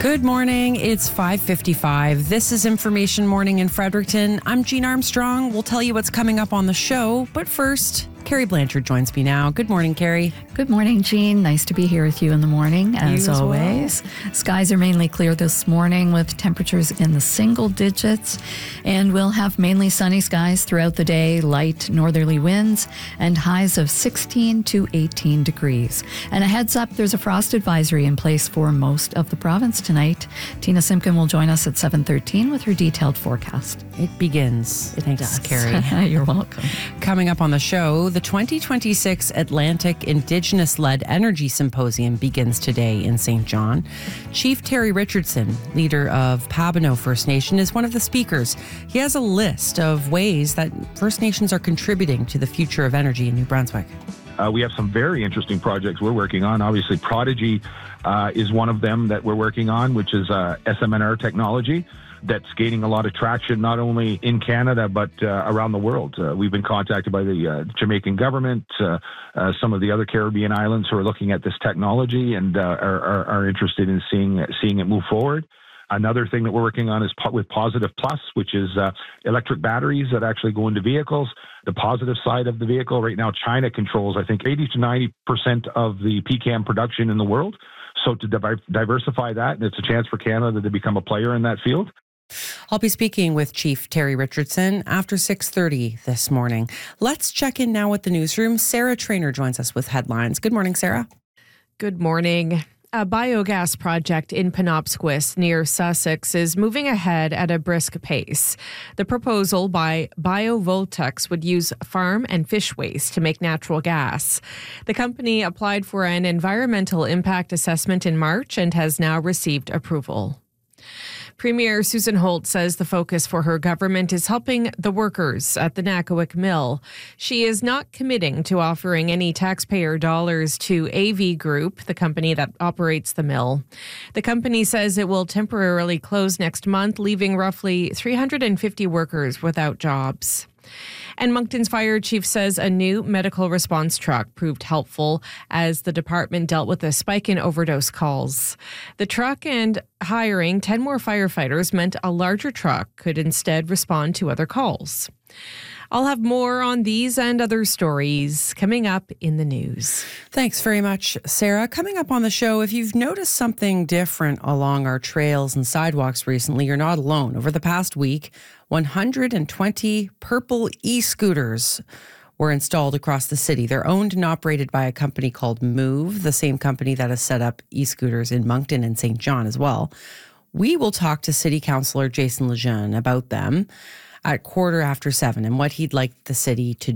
Good morning. It's 5:55. This is Information Morning in Fredericton. I'm Jean Armstrong. We'll tell you what's coming up on the show. But first, Carrie Blanchard joins me now. Good morning, Carrie. Good morning, Jean. Nice to be here with you in the morning, as always. Well. Skies are mainly clear this morning with temperatures in the single digits. And we'll have mainly sunny skies throughout the day, light northerly winds, and highs of 16 to 18 degrees. And a heads up, there's a frost advisory in place for most of the province tonight. Tina Simpkin will join us at 7:13 with her detailed forecast. It begins. Thanks, Carrie. You're welcome. Coming up on the show, the 2026 Atlantic Indigenous-led Energy Symposium begins today in St. John. Chief Terry Richardson, leader of Pabineau First Nation, is one of the speakers. He has a list of ways that First Nations are contributing to the future of energy in New Brunswick. We have some very interesting projects we're working on. Obviously, Prodigy is one of them that we're working on, which is SMNR technology that's gaining a lot of traction, not only in Canada, but around the world. We've been contacted by the Jamaican government, some of the other Caribbean islands who are looking at this technology and are interested in seeing it move forward. Another thing that we're working on is with Positive Plus, which is electric batteries that actually go into vehicles. The positive side of the vehicle, right now, China controls, I think, 80 to 90% of the PCAM production in the world. So to diversify that, and it's a chance for Canada to become a player in that field. I'll be speaking with Chief Terry Richardson after 6:30 this morning. Let's check in now with the newsroom. Sarah Trainer joins us with headlines. Good morning, Sarah. Good morning. A biogas project in Penobscot near Sussex is moving ahead at a brisk pace. The proposal by BioVoltex would use farm and fish waste to make natural gas. The company applied for an environmental impact assessment in March and has now received approval. Premier Susan Holt says the focus for her government is helping the workers at the Nakawick Mill. She is not committing to offering any taxpayer dollars to AV Group, the company that operates the mill. The company says it will temporarily close next month, leaving roughly 350 workers without jobs. And Moncton's fire chief says a new medical response truck proved helpful as the department dealt with a spike in overdose calls. The truck and hiring 10 more firefighters meant a larger truck could instead respond to other calls. I'll have more on these and other stories coming up in the news. Thanks very much, Sarah. Coming up on the show, if you've noticed something different along our trails and sidewalks recently, you're not alone. Over the past week, 120 purple e-scooters were installed across the city. They're owned and operated by a company called Move, the same company that has set up e-scooters in Moncton and St. John as well. We will talk to City Councillor Jason Lejeune about them at 7:15 and what he'd like the city to